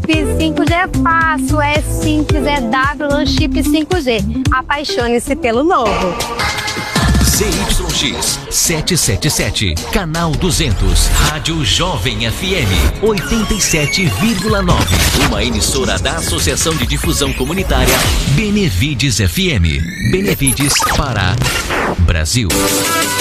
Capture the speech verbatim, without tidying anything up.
chip cinco G é fácil, é simples, é W chip cinco G. Apaixone-se pelo novo. Z Y X setecentos e setenta e sete, canal duzentos, Rádio Jovem F M oitenta e sete vírgula nove, uma emissora da Associação de Difusão Comunitária Benevides F M. Benevides, Pará, Brasil.